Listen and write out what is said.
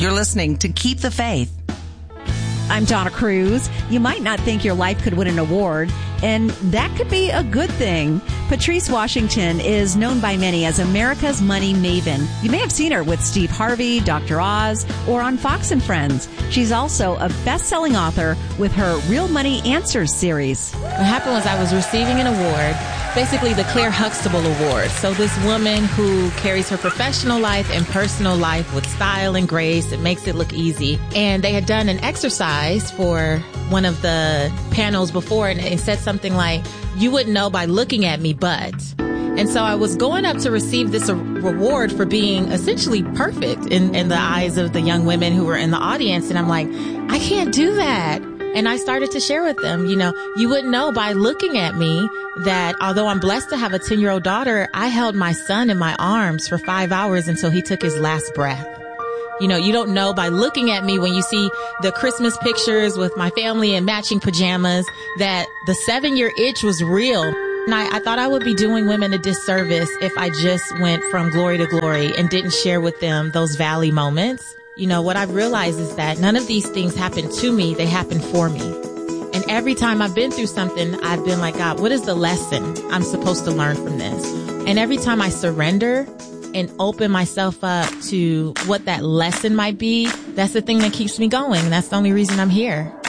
You're listening to Keep the Faith. I'm Donna Cruz. You might not think your life could win an award, and that could be a good thing. Patrice Washington is known by many as America's money maven. You may have seen her with Steve Harvey, Dr. Oz, or on Fox and Friends. She's also a best-selling author with her Real Money Answers series. What happened was I was receiving an award, basically the Claire Huxtable Award. So this woman who carries her professional life and personal life with style and grace and makes it look easy. And they had done an exercise for one of the panels before, and it said something like, you wouldn't know by looking at me, but. And so I was going up to receive this reward for being essentially perfect in the eyes of the young women who were in the audience. And I'm like, I can't do that. And I started to share with them, you wouldn't know by looking at me that although I'm blessed to have a 10-year-old daughter, I held my son in my arms for 5 hours until he took his last breath. You don't know by looking at me when you see the Christmas pictures with my family in matching pajamas that the 7-year itch was real. And I thought I would be doing women a disservice if I just went from glory to glory and didn't share with them those valley moments. What I've realized is that none of these things happen to me. They happen for me. And every time I've been through something, I've been like, God, what is the lesson I'm supposed to learn from this? And every time I surrender and open myself up to what that lesson might be, that's the thing that keeps me going. That's the only reason I'm here.